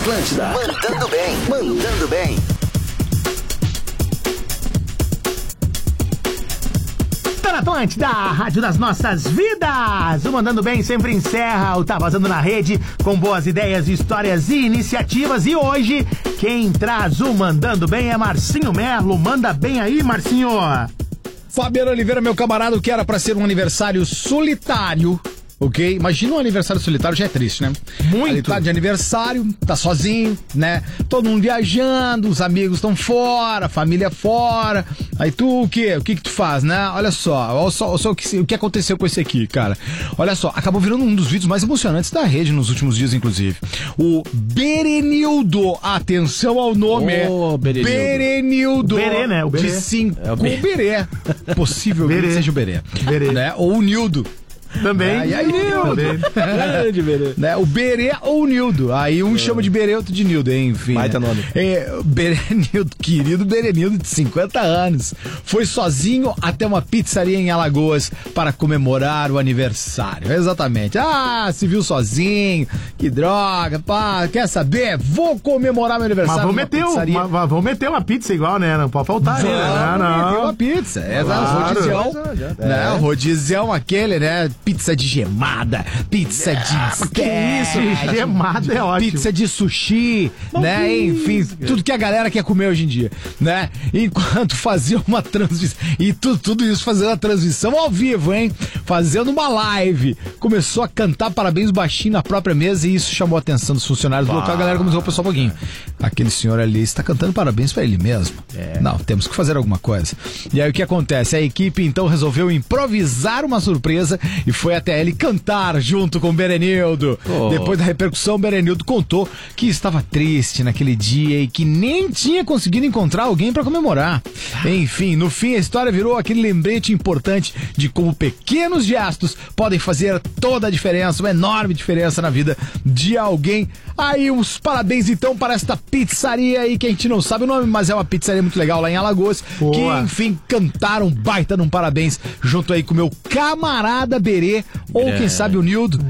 Atlântida. Mandando bem. Mandando bem. Tá na Atlântida, a rádio das nossas vidas. O Mandando Bem sempre encerra o Tá Vazando na Rede com boas ideias, histórias e iniciativas. E hoje, quem traz o Mandando Bem é Marcinho Merlo. Manda bem aí, Marcinho. Fabiano Oliveira, meu camarada, o que era pra ser um aniversário solitário, ok? Imagina um aniversário solitário, já é triste, né? Muito. Ele tá de aniversário, tá sozinho, né? Todo mundo viajando, os amigos estão fora, a família fora. Aí tu, o quê? O que tu faz, né? Olha só o que aconteceu com esse aqui, cara. Olha só, acabou virando um dos vídeos mais emocionantes da rede nos últimos dias, inclusive. O Berenildo, atenção ao nome, Berenildo. Berê, né? O Berê. De 5 Berê. Possivelmente Berê. seja o Berê. Berê. Né? Ou o Nildo. Também. E aí, Nildo? Grande Berê. Né? O Berê ou o Nildo. Aí um chama de Berê, outro de Nildo, enfim. Baita nome. Berenildo, querido Berenildo, de 50 anos. Foi sozinho até uma pizzaria em Alagoas para comemorar o aniversário. Exatamente. Ah, se viu sozinho, que droga, pá, quer saber? Vou comemorar meu aniversário. Mas vamos meter uma pizza igual, né? Não pode faltar, né? Meter uma pizza. Claro. Né? O rodizão aquele, né? Pizza de gemada, pizza de... Que isso, gemada é ótimo. Pizza de sushi, né? Enfim, tudo que a galera quer comer hoje em dia, né? Enquanto fazia uma transmissão, e tudo isso fazendo a transmissão ao vivo, hein? Fazendo uma live. Começou a cantar parabéns baixinho na própria mesa e isso chamou a atenção dos funcionários do local. A galera começou a pensar um pouquinho. Aquele senhor ali está cantando parabéns pra ele mesmo. Não, temos que fazer alguma coisa. E aí o que acontece? A equipe então resolveu improvisar uma surpresa e foi até ele cantar junto com o Berenildo. Depois da repercussão, o Berenildo contou que estava triste naquele dia e que nem tinha conseguido encontrar alguém para comemorar. Enfim, no fim a história virou aquele lembrete importante de como pequenos gestos podem fazer toda a diferença, uma enorme diferença na vida de alguém. Aí uns parabéns então para esta pizzaria aí, que a gente não sabe o nome, mas é uma pizzaria muito legal lá em Alagoas. Boa. Que enfim cantaram baita num parabéns junto aí com o meu camarada Berê, ou quem sabe o Nildo.